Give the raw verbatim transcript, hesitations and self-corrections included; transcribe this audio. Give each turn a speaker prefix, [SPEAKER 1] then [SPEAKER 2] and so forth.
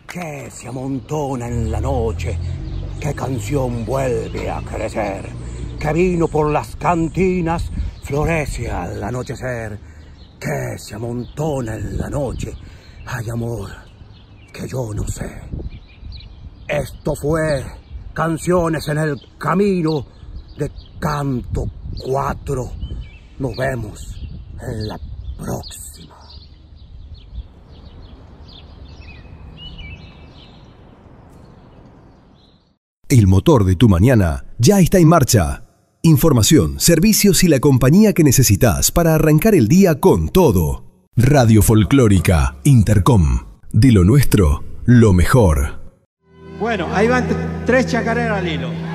[SPEAKER 1] que se amontona en la noche, que canción vuelve a crecer, que vino por las cantinas florece al anochecer, que se amontona en la noche. Hay amor que yo no sé. Esto fue Canciones en el Camino de Canto cuatro. Nos vemos en la próxima.
[SPEAKER 2] El motor de tu mañana ya está en marcha. Información, servicios y la compañía que necesitas para arrancar el día con todo. Radio Folclórica Intercom. De lo nuestro, lo mejor.
[SPEAKER 3] Bueno, ahí van tres chacareras al hilo.